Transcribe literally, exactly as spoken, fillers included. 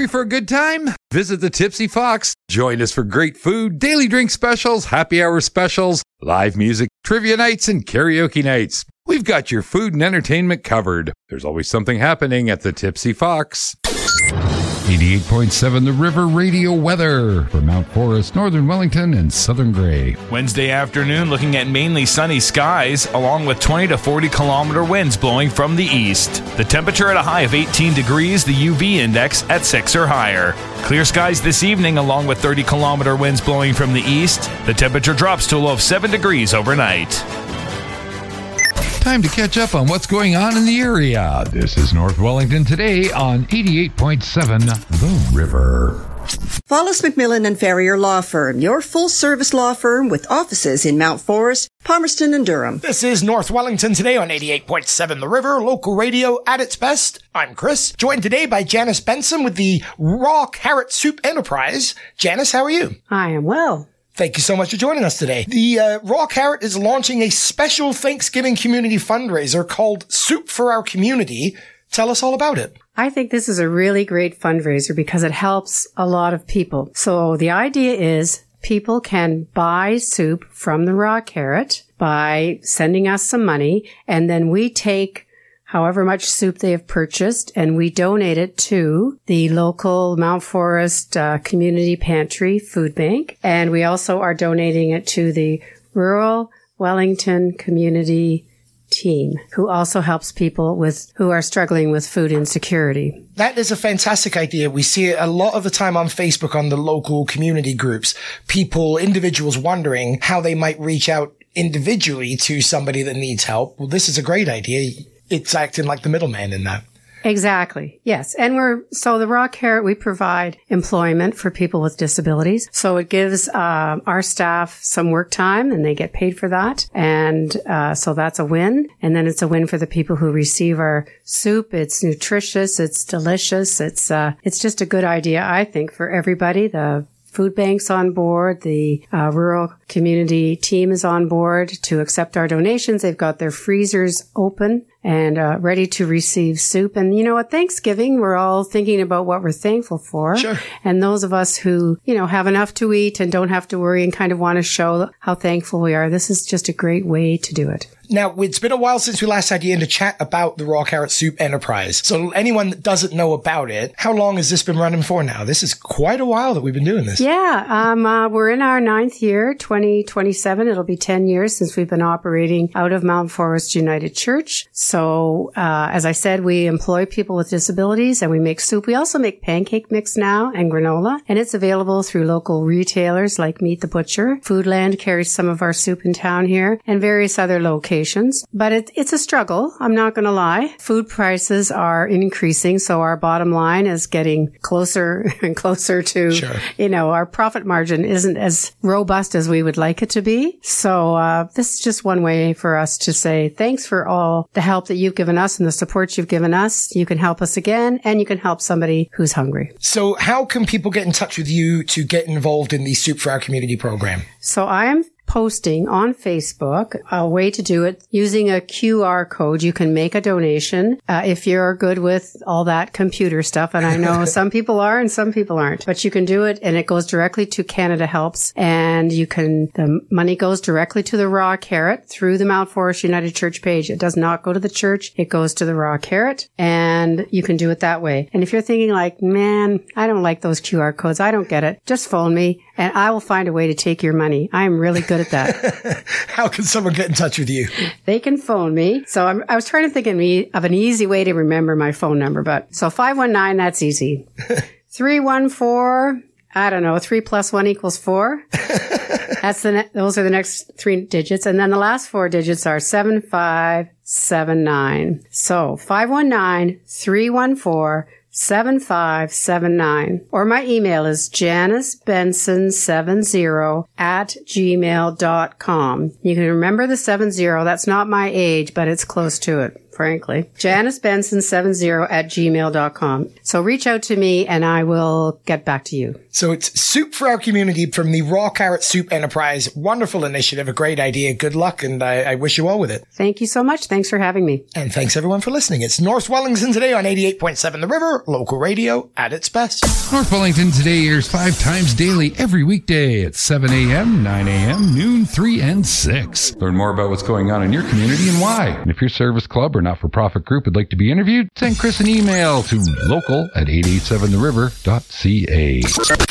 hungry for a good time? Visit the Tipsy Fox. Join us for great food, daily drink specials, happy hour specials, live music, trivia nights, and karaoke nights. We've got your food and entertainment covered. There's always something happening at the Tipsy Fox. eighty-eight point seven The River Radio weather for Mount Forest, Northern Wellington, and Southern Grey. Wednesday afternoon, looking at mainly sunny skies, along with twenty to forty kilometer winds blowing from the east. The temperature at a high of eighteen degrees, the U V index at six or higher. Clear skies this evening, along with thirty kilometer winds blowing from the east. The temperature drops to a low of seven degrees overnight. Time to catch up on what's going on in the area. This is North Wellington Today on eighty-eight point seven The River. Follis McMillan and Ferrier Law Firm, your full-service law firm with offices in Mount Forest, Palmerston, and Durham. This is North Wellington Today on eighty-eight point seven The River, local radio at its best. I'm Chris, joined today by Janice Benson with the Raw Carrot Soup Enterprise. Janice, how are you? I am well. Thank you so much for joining us today. The uh, Raw Carrot is launching a special Thanksgiving community fundraiser called Soup for Our Community. Tell us all about it. I think this is a really great fundraiser because it helps a lot of people. So the idea is people can buy soup from the Raw Carrot by sending us some money, and then we take however much soup they have purchased, and we donate it to the local Mount Forest uh, Community Pantry Food Bank. And we also are donating it to the Rural Wellington Community Team, who also helps people with who are struggling with food insecurity. That is a fantastic idea. We see it a lot of the time on Facebook on the local community groups. People, individuals wondering how they might reach out individually to somebody that needs help. Well, this is a great idea. It's acting like the middleman in that. Exactly. Yes. And we're, so the Raw Carrot, we provide employment for people with disabilities. So it gives, uh, our staff some work time and they get paid for that. And, uh, so that's a win. And then it's a win for the people who receive our soup. It's nutritious. It's delicious. It's, uh, it's just a good idea, I think, for everybody. The food bank's on board. The uh, rural community team is on board to accept our donations. They've got their freezers open and uh, ready to receive soup. And, you know, at Thanksgiving, we're all thinking about what we're thankful for. Sure. And those of us who, you know, have enough to eat and don't have to worry and kind of want to show how thankful we are, this is just a great way to do it. Now, it's been a while since we last had you in to chat about the Raw Carrot Soup Enterprise. So anyone that doesn't know about it, how long has this been running for now? This is quite a while that we've been doing this. Yeah, um, uh, we're in our ninth year, twenty twenty-seven. It'll be ten years since we've been operating out of Mount Forest United Church. So, uh, as I said, we employ people with disabilities and we make soup. We also make pancake mix now and granola, and it's available through local retailers like Meat the Butcher. Foodland carries some of our soup in town here and various other locations. But it, it's a struggle. I'm not going to lie. Food prices are increasing, so our bottom line is getting closer and closer to, sure. you know, our profit margin isn't as robust as we would like it to be. So uh, this is just one way for us to say thanks for all the help that you've given us and the support you've given us. You can help us again, and you can help somebody who's hungry. So how can people get in touch with you to get involved in the Soup for Our Community program? So I am posting on Facebook a way to do it using a Q R code. You can make a donation uh, if you're good with all that computer stuff. And I know some people are and some people aren't, but you can do it and it goes directly to Canada Helps. And you can, the money goes directly to the Raw Carrot through the Mount Forest United Church page. It does not go to the church. It goes to the Raw Carrot, and you can do it that way. And if you're thinking like, man, I don't like those Q R codes, I don't get it, just phone me and I will find a way to take your money. I am really good at that. How can someone get in touch with you? They can phone me. So I'm, I was trying to think of, me, of an easy way to remember my phone number, but so five one nine, that's easy. three one four, I don't know, three plus one equals four. That's the ne- those are the next three digits. And then the last four digits are seven five seven nine. So five one nine, three one four, seven five seven nine. Or my email is janice benson seventy at gmail dot com. You can remember the seven zero. That's not my age, but it's close to it. frankly. Janice Benson seventy at gmail dot com. So reach out to me and I will get back to you. So it's Soup for Our Community from the Raw Carrot Soup Enterprise. Wonderful initiative, a great idea. Good luck, and I, I wish you well with it. Thank you so much. Thanks for having me. And thanks everyone for listening. It's North Wellington today on eighty-eight point seven The River, local radio at its best. North Wellington Today airs five times daily every weekday at seven a.m., nine a.m., noon, three, and six. Learn more about what's going on in your community and why. And if your service club or not-for-profit group would like to be interviewed, send Chris an email to local at eight eight seven the river dot c a.